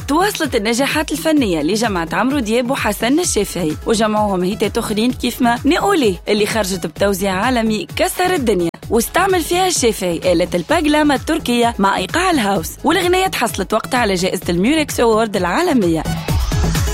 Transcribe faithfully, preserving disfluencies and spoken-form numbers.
تواصلت النجاحات الفنية لجماعة عمرو دياب وحسن الشافعي، وجمعوهم هيتات أخرين كيف ما نقولي اللي خرجت بتوزيع عالمي كسر الدنيا، واستعمل فيها الشافعي آلة الباقلامة التركية مع إيقاع الهاوس، والغنية تحصلت وقتها على جائزة الميوريكس أوورد العالمية.